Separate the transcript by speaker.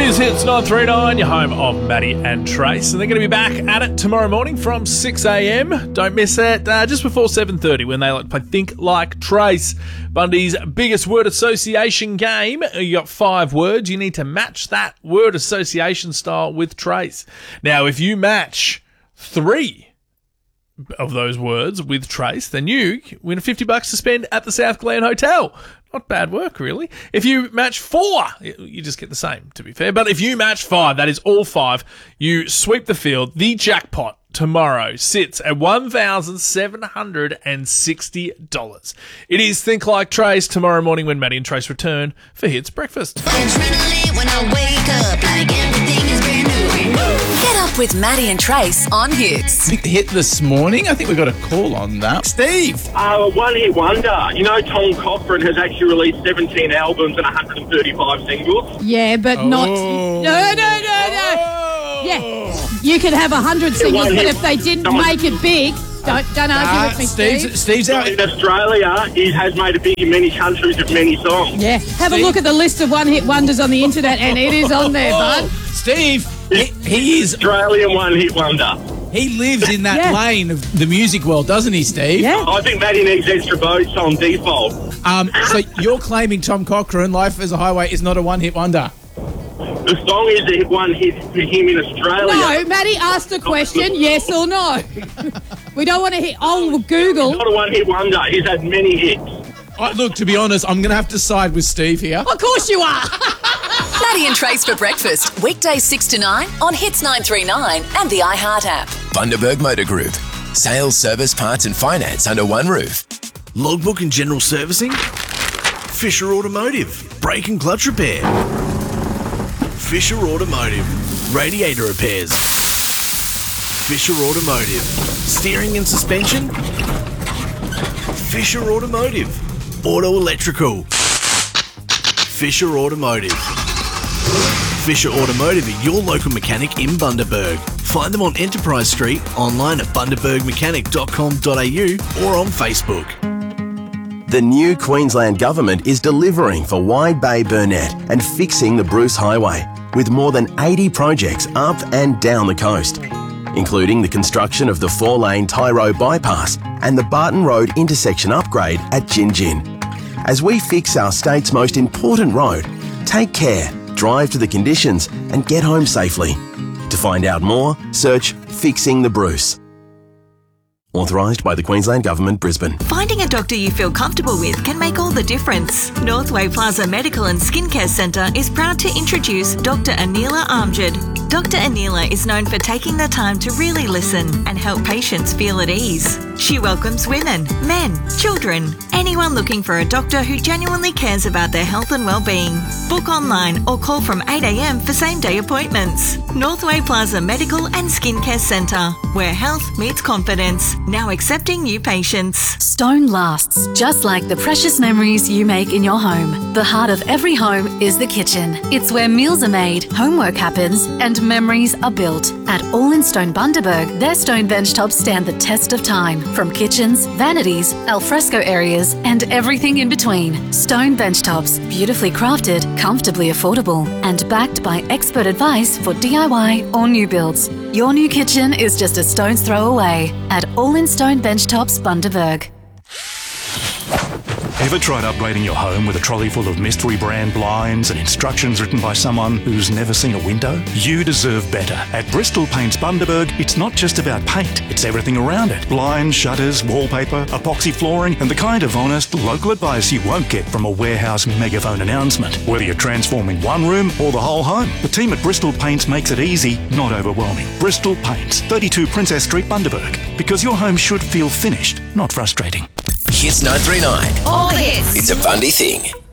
Speaker 1: is Hits 939, your home of Maddie and Trace, and they're going to be back at it tomorrow morning from 6 a.m. Don't miss it, just before 7:30 when they like to play Think Like Trace, Bundy's biggest word association game. You got 5 words. You need to match that word association style with Trace. Now, if you match 3 of those words with Trace, then you win $50 to spend at the South Glen Hotel. Not bad work, really. If you match 4, you just get the same, to be fair. But if you match 5, that is all 5, you sweep the field. The jackpot tomorrow sits at $1,760. It is Think Like Trace tomorrow morning when Maddie and Trace return for Hits Breakfast.
Speaker 2: Adrenaline when I wake up, like everything is brand new. Get up with Maddie and Trace on Hits.
Speaker 3: Big hit this morning. I think we got a call on that. Steve.
Speaker 4: One-hit wonder. You know, Tom Cochrane has actually released 17 albums and 135 singles.
Speaker 5: Yeah, but not... No. Yeah, you could have 100 singles, but if they didn't make it big, don't argue with me, Steve.
Speaker 3: Steve's out.
Speaker 4: In Australia, he has made it big in many countries with many songs.
Speaker 5: Yeah, have a look at the list of one-hit wonders on the internet, and it is on there, bud.
Speaker 3: Steve, he is...
Speaker 4: Australian one-hit wonder.
Speaker 3: He lives in that lane of the music world, doesn't he, Steve?
Speaker 5: Yeah.
Speaker 4: I think Maddie needs extra votes on default.
Speaker 3: So you're claiming Tom Cochrane, Life as a Highway, is not a one-hit wonder?
Speaker 4: The song is a one hit for him in Australia.
Speaker 5: No, Maddie asked the question, yes or no. We don't want to hit... Oh, Google.
Speaker 4: Not a one-hit wonder. He's had many hits.
Speaker 3: Look, to be honest, I'm going to have to side with Steve here.
Speaker 5: Of course you are.
Speaker 2: Maddie and Trace for breakfast, weekdays 6 to 9 on Hits 939 and the iHeart app.
Speaker 6: Bundaberg Motor Group. Sales, service, parts and finance under one roof.
Speaker 7: Logbook and general servicing. Fisher Automotive. Brake and clutch repair. Fisher Automotive. Radiator repairs. Fisher Automotive. Steering and suspension. Fisher Automotive. Auto electrical. Fisher Automotive. Fisher Automotive are your local mechanic in Bundaberg. Find them on Enterprise Street, online at bundabergmechanic.com.au or on Facebook.
Speaker 8: The new Queensland Government is delivering for Wide Bay Burnett and fixing the Bruce Highway with more than 80 projects up and down the coast, including the construction of the 4-lane Tyro bypass and the Barton Road intersection upgrade at Gin Gin. As we fix our state's most important road, take care, drive to the conditions and get home safely. To find out more, search Fixing the Bruce. Authorised by the Queensland Government, Brisbane.
Speaker 9: Finding a doctor you feel comfortable with can make all the difference. Northway Plaza Medical and Skincare Centre is proud to introduce Dr. Anila Amjad. Dr. Anila is known for taking the time to really listen and help patients feel at ease. She welcomes women, men, children, anyone looking for a doctor who genuinely cares about their health and well-being. Book online or call from 8 a.m. for same-day appointments. Northway Plaza Medical and Skincare Centre, where health meets confidence. Now accepting new patients.
Speaker 10: Stone lasts, just like the precious memories you make in your home. The heart of every home is the kitchen. It's where meals are made, homework happens, and memories are built. At All in Stone Bundaberg, their stone bench tops stand the test of time. From kitchens, vanities, alfresco areas, and everything in between. Stone bench tops, beautifully crafted, comfortably affordable, and backed by expert advice for DIY or new builds. Your new kitchen is just a stone's throw away at All in Stone Bench Tops, Bundaberg.
Speaker 11: Ever tried upgrading your home with a trolley full of mystery brand blinds and instructions written by someone who's never seen a window? You deserve better. At Bristol Paints Bundaberg, it's not just about paint, it's everything around it. Blinds, shutters, wallpaper, epoxy flooring, and the kind of honest, local advice you won't get from a warehouse megaphone announcement. Whether you're transforming one room or the whole home, the team at Bristol Paints makes it easy, not overwhelming. Bristol Paints, 32 Princess Street, Bundaberg. Because your home should feel finished, not frustrating.
Speaker 6: Hits 939.
Speaker 2: All the hits.
Speaker 6: It's a Bundy thing.